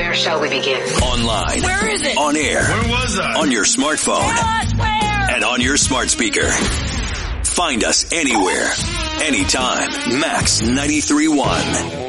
Where shall we begin? Online. Where is it? On air. Where was I? On your smartphone. Where? And on your smart speaker. Find us anywhere, anytime. Max 93.1.